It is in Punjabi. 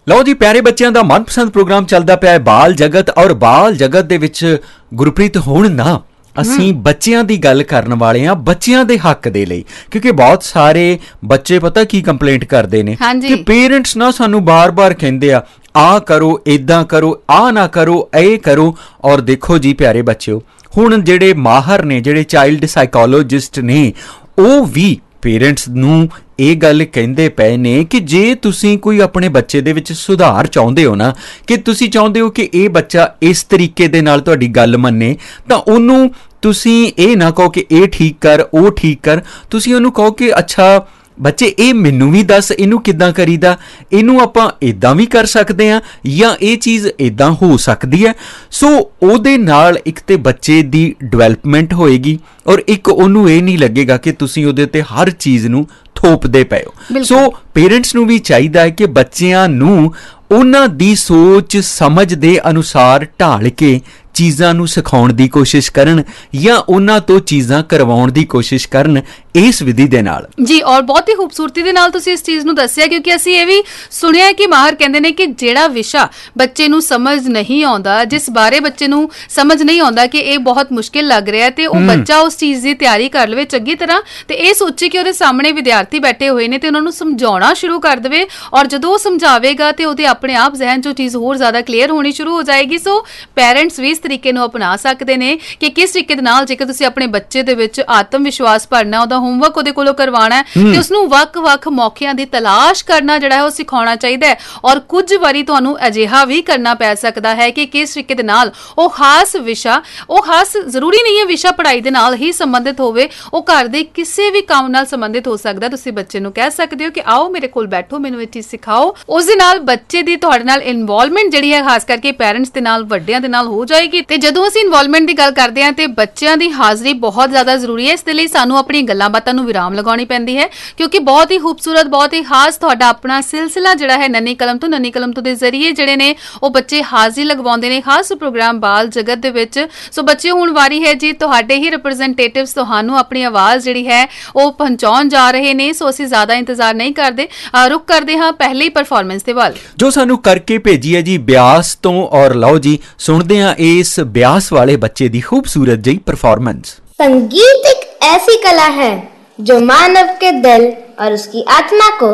ਲਓ ਜੀ, ਪਿਆਰੇ ਬੱਚਿਆਂ ਦਾ ਮਨਪਸੰਦ ਪ੍ਰੋਗਰਾਮ ਚੱਲਦਾ ਪਿਆ ਹੈ ਬਾਲ ਜਗਤ, ਔਰ ਬਾਲ ਜਗਤ ਦੇ ਵਿੱਚ ਗੁਰਪ੍ਰੀਤ ਹੁਣ ਨਾ ਅਸੀਂ ਬੱਚਿਆਂ ਦੀ ਗੱਲ ਕਰਨ ਵਾਲੇ ਹਾਂ, ਬੱਚਿਆਂ ਦੇ ਹੱਕ ਦੇ ਲਈ, ਕਿਉਂਕਿ ਬਹੁਤ ਸਾਰੇ ਬੱਚੇ ਪਤਾ ਕੀ ਕੰਪਲੇਂਟ ਕਰਦੇ ਨੇ ਕਿ ਪੇਰੈਂਟਸ ਨਾ ਸਾਨੂੰ ਬਾਰ-ਬਾਰ ਕਹਿੰਦੇ ਆ ਕਰੋ, ਏਦਾਂ ਕਰੋ, ਆ ਨਾ ਕਰੋ, ਇਹ ਕਰੋ। ਔਰ ਦੇਖੋ ਜੀ ਪਿਆਰੇ ਬੱਚਿਓ, ਹੁਣ ਜਿਹੜੇ ਮਾਹਰ ਨੇ, ਜਿਹੜੇ ਚਾਈਲਡ ਸਾਈਕੋਲੋਜਿਸਟ ਨੇ, ਉਹ ਵੀ ਪੇਰੈਂਟਸ ਨੂੰ ਇਹ ਗੱਲ ਕਹਿੰਦੇ ਪਏ ਨੇ ਕਿ ਜੇ ਤੁਸੀਂ ਕੋਈ ਆਪਣੇ ਬੱਚੇ ਦੇ ਵਿੱਚ ਸੁਧਾਰ ਚਾਹੁੰਦੇ ਹੋ ਨਾ, ਕਿ ਤੁਸੀਂ ਚਾਹੁੰਦੇ ਹੋ ਕਿ ਇਹ ਬੱਚਾ ਇਸ ਤਰੀਕੇ ਦੇ ਨਾਲ ਤੁਹਾਡੀ ਗੱਲ ਮੰਨੇ, ਤਾਂ ਉਹਨੂੰ ਤੁਸੀਂ ਇਹ ਨਾ ਕਹੋ ਕਿ ਇਹ ਠੀਕ ਕਰ, ਉਹ ਠੀਕ ਕਰ। ਤੁਸੀਂ ਉਹਨੂੰ ਕਹੋ ਕਿ ਅੱਛਾ ਬੱਚੇ, ਇਹ ਮੈਨੂੰ ਵੀ ਦੱਸ, ਇਹਨੂੰ ਕਿੱਦਾਂ ਕਰੀਦਾ, ਇਹਨੂੰ ਆਪਾਂ ਇੱਦਾਂ ਵੀ ਕਰ ਸਕਦੇ ਹਾਂ, ਜਾਂ ਇਹ ਚੀਜ਼ ਇੱਦਾਂ ਹੋ ਸਕਦੀ ਹੈ। ਸੋ ਉਹਦੇ ਨਾਲ ਇੱਕ ਤੇ ਬੱਚੇ ਦੀ ਡਿਵੈਲਪਮੈਂਟ ਹੋਏਗੀ, ਔਰ ਇੱਕ ਉਹਨੂੰ ਇਹ ਨਹੀਂ ਲੱਗੇਗਾ ਕਿ ਤੁਸੀਂ ਉਹਦੇ ਉੱਤੇ ਹਰ ਚੀਜ਼ ਨੂੰ ਥੋਪਦੇ ਪਏ ਹੋ। ਸੋ ਪੇਰੈਂਟਸ ਨੂੰ ਵੀ ਚਾਹੀਦਾ ਹੈ ਕਿ ਬੱਚਿਆਂ ਨੂੰ ਉਹਨਾਂ ਦੀ ਸੋਚ ਸਮਝ ਦੇ ਅਨੁਸਾਰ ਢਾਲ ਕੇ ਚੀਜ਼ਾਂ ਨੂੰ ਸਿਖਾਉਣ ਦੀ ਕੋਸ਼ਿਸ਼ ਕਰਨ, ਜਾਂ ਉਹਨਾਂ ਤੋਂ ਚੀਜ਼ਾਂ ਕਰਵਾਉਣ ਦੀ ਕੋਸ਼ਿਸ਼ ਕਰਨ ਇਸ ਵਿਧੀ ਦੇ ਨਾਲ ਜੀ। ਔਰ ਬਹੁਤ ਹੀ ਖੂਬਸੂਰਤੀ ਦੇ ਨਾਲ ਤੁਸੀਂ ਇਸ ਚੀਜ਼ ਨੂੰ ਦੱਸਿਆ, ਕਿਉਂਕਿ ਅਸੀਂ ਇਹ ਵੀ ਸੁਣਿਆ ਕਿ ਮਾਹਰ ਕਹਿੰਦੇ ਨੇ ਕਿ ਜਿਹੜਾ ਵਿਸ਼ਾ ਬੱਚੇ ਨੂੰ ਸਮਝ ਨਹੀਂ ਆਉਂਦਾ, ਜਿਸ ਬਾਰੇ ਬੱਚੇ ਨੂੰ ਸਮਝ ਨਹੀਂ ਆਉਂਦਾ ਕਿ ਇਹ ਬਹੁਤ ਮੁਸ਼ਕਿਲ ਲੱਗ ਰਿਹਾ, ਤੇ ਉਹ ਬੱਚਾ ਉਸ ਚੀਜ਼ ਦੀ ਤਿਆਰੀ ਕਰ ਲਵੇ ਚੰਗੀ ਤਰ੍ਹਾਂ, ਤੇ ਇਹ ਸੋਚੇ ਕਿ ਉਹਦੇ ਸਾਹਮਣੇ ਵਿਦਿਆਰਥੀ ਬੈਠੇ ਹੋਏ ਨੇ ਤੇ ਉਹਨਾਂ ਨੂੰ ਸਮਝਾਉਣਾ ਸ਼ੁਰੂ ਕਰ ਦੇਵੇ, ਔਰ ਜਦੋਂ ਉਹ ਸਮਝਾਵੇਗਾ ਤੇ ਉਹਦੇ ਆਪਣੇ ਆਪ ਜ਼ਿਹਨ 'ਚ ਚੀਜ਼ ਹੋਰ ਜ਼ਿਆਦਾ ਕਲੀਅਰ ਹੋਣੀ ਸ਼ੁਰੂ ਹੋ ਜਾਏਗੀ। ਸੋ ਪੈਰੈਂਟਸ ਵੀ ਇਸ ਤਰੀਕੇ ਨੂੰ ਅਪਣਾ ਸਕਦੇ ਨੇ ਕਿ ਕਿਸ ਤਰੀਕੇ ਦੇ ਨਾਲ ਜੇਕਰ ਤੁਸੀਂ ਆਪਣੇ ਬੱਚੇ ਦੇ ਵਿੱਚ ਆਤਮ ਵਿਸ਼ਵਾਸ ਭਰਨਾ, ਉਹਦਾ ਹੋਮਵਰਕ ਉਹਦੇ ਕੋਲੋਂ ਕਰਵਾਉਣਾ ਤੇ ਉਸਨੂੰ ਵੱਖ-ਵੱਖ ਮੌਕਿਆਂ ਦੀ ਤਲਾਸ਼ ਕਰਨਾ ਜਿਹੜਾ ਹੈ ਉਹ ਸਿਖਾਉਣਾ ਚਾਹੀਦਾ ਹੈ। ਔਰ ਕੁਝ ਵਾਰੀ ਤੁਹਾਨੂੰ ਅਜਿਹਾ ਵੀ ਕਰਨਾ ਪੈ ਸਕਦਾ ਹੈ ਕਿ ਕਿਸ ਤਰੀਕੇ ਦੇ ਨਾਲ ਉਹ ਖਾਸ ਵਿਸ਼ਾ, ਉਹ ਖਾਸ ਜ਼ਰੂਰੀ ਨਹੀਂ ਹੈ ਵਿਸ਼ਾ ਪੜ੍ਹਾਈ ਦੇ ਨਾਲ ਹੀ ਸੰਬੰਧਿਤ ਹੋਵੇ, ਉਹ ਘਰ ਦੇ ਕਿਸੇ ਵੀ ਕੰਮ ਨਾਲ ਸੰਬੰਧਿਤ ਹੋ ਸਕਦਾ। ਤੁਸੀਂ ਬੱਚੇ ਨੂੰ ਕਹਿ ਸਕਦੇ ਹੋ ਕਿ ਆਓ ਮੇਰੇ ਕੋਲ ਬੈਠੋ, ਮੈਨੂੰ ਇਹ ਚੀਜ਼ ਸਿਖਾਓ। ਉਸ ਦੇ ਨਾਲ ਬੱਚੇ ਦੀ ਤੁਹਾਡੇ ਨਾਲ ਇਨਵੋਲਵਮੈਂਟ ਜਿਹੜੀ ਹੈ ਖਾਸ ਕਰਕੇ ਪੈਰੈਂਟਸ ਦੇ ਨਾਲ, ਵੱਡਿਆਂ ਦੇ ਨਾਲ ਹੋ ਜਾਏਗੀ। ਤੇ ਜਦੋਂ ਅਸੀਂ ਇਨਵੋਲਵਮੈਂਟ ਦੀ ਗੱਲ ਕਰਦੇ ਹਾਂ ਤੇ ਬੱਚਿਆਂ ਦੀ ਹਾਜ਼ਰੀ ਬਹੁਤ ਜ਼ਿਆਦਾ ਜ਼ਰੂਰੀ ਹੈ। ਇਸ ਦੇ ਲਈ ਸਾਨੂੰ ਆਪਣੀ ਗੱਲਾਂ ਬਾਤਾਂ ਨੂੰ ਵਿਰਾਮ ਲਗਾਉਣੀ ਪੈਂਦੀ ਹੈ, ਕਿਉਂਕਿ ਬਹੁਤ ਹੀ ਖੂਬਸੂਰਤ, ਬਹੁਤ ਹੀ ਖਾਸ ਤੁਹਾਡਾ ਆਪਣਾ ਸਿਲਸਿਲਾ ਜਿਹੜਾ ਹੈ ਨੰਨੀ ਕਲਮ ਤੋਂ ਦੇ ਜ਼ਰੀਏ ਜਿਹੜੇ ਨੇ ਉਹ ਬੱਚੇ ਹਾਜ਼ਰੀ ਲਗਵਾਉਂਦੇ ਨੇ ਖਾਸ ਪ੍ਰੋਗਰਾਮ ਬਾਲ ਜਗਤ ਦੇ ਵਿੱਚ। ਸੋ ਬੱਚੇ, ਹੁਣ ਵਾਰੀ ਹੈ ਜੀ ਤੁਹਾਡੇ ਹੀ ਰਿਪਰੈਜ਼ੈਂਟੇਟਿਵਸ ਤੁਹਾਨੂੰ ਆਪਣੀ ਆਵਾਜ਼ ਜਿਹੜੀ ਹੈ ਉਹ ਪਹੁੰਚਾਉਣ ਜਾ ਰਹੇ ਨੇ। ਸੋ ਅਸੀਂ ਜ਼ਿਆਦਾ ਇੰਤਜ਼ਾਰ ਨਹੀਂ ਕਰਦੇ, ਰੁਕ ਕਰਦੇ ਹਾਂ ਪਹਿਲੀ ਪਰਫਾਰਮੈਂਸ ਦੇ ਵੱਲ ਜੋ ਸਾਨੂੰ ਕਰਕੇ ਭੇਜੀ ਹੈ ਜੀ ਬਿਆਸ ਤੋਂ। ਔਰ ਲਓ ਜੀ, ਸੁਣਦੇ ਹਾਂ ਇਸ ਬਿਆਸ वाले बच्चे दी खूबसूरत जी परफॉर्मेंस। संगीत एक ऐसी कला है जो मानव के दिल और उसकी आत्मा को